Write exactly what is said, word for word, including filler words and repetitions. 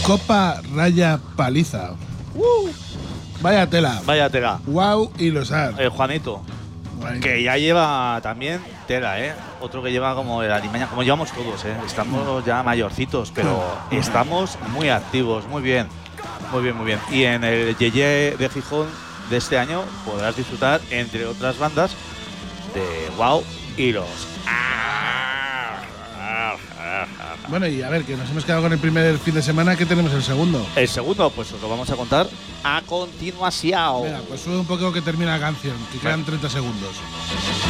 Copa Raya Paliza. Uh. Vaya tela. Vaya tela. Wow y Losar. El Juanito. Guay. Que ya lleva también tela, ¿eh? Otro que lleva como el Alimaña, como llevamos todos, ¿eh? Estamos ya mayorcitos, pero estamos muy activos, muy bien. Muy bien, muy bien. Y en el Yeye de Gijón de este año podrás disfrutar, entre otras bandas, de Wow y los… Bueno, y a ver, que nos hemos quedado con el primer fin de semana, ¿qué tenemos el segundo? El segundo, pues os lo vamos a contar a continuación. Venga, pues sube un poco que termina la canción, que quedan treinta segundos.